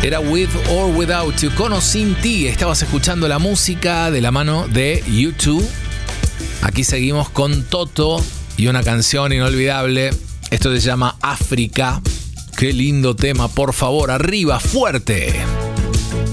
Era With or Without You, con o sin ti. Estabas escuchando la música de la mano de U2. Aquí seguimos con Toto y una canción inolvidable. Esto se llama África. Qué lindo tema, por favor, arriba, fuerte.